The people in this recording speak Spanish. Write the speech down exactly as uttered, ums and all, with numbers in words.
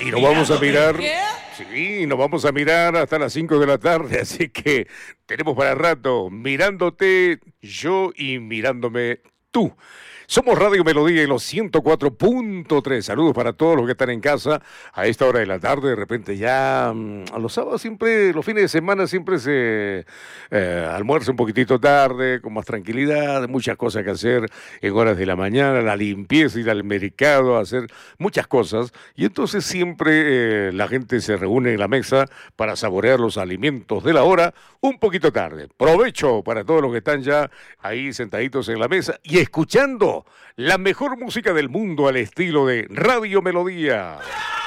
Y nos vamos a mirar, sí, nos vamos a mirar hasta las cinco de la tarde, así que tenemos para rato mirándote yo y mirándome tú. Somos Radio Melodía en los ciento cuatro punto tres. Saludos para todos los que están en casa a esta hora de la tarde. De repente ya mmm, a los sábados siempre, los fines de semana siempre se eh, almuerza un poquitito tarde, con más tranquilidad, muchas cosas que hacer en horas de la mañana, la limpieza, ir al mercado, hacer muchas cosas. Y entonces siempre eh, la gente se reúne en la mesa para saborear los alimentos de la hora un poquito tarde. Provecho para todos los que están ya ahí sentaditos en la mesa y escuchando la mejor música del mundo al estilo de Radio Melodía.